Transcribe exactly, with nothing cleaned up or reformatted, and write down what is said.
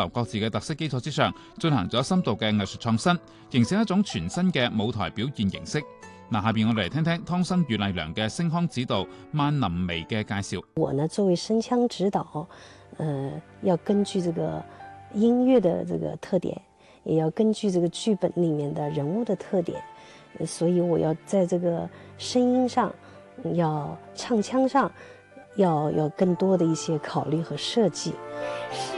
各自嘅特色基礎之上，進行咗深度嘅藝術創新，形成一種全新嘅舞台表現形式。嗱，下邊我哋嚟聽聽湯生與麗娘嘅聲腔指導萬林薇嘅介紹。 我呢作為聲腔指導，呃，要根據這個音樂的這個特點，也要根據這個劇本裡面的人物的特點，所以我要在這個聲音上，要唱腔上，要有更多的一些考慮和設計。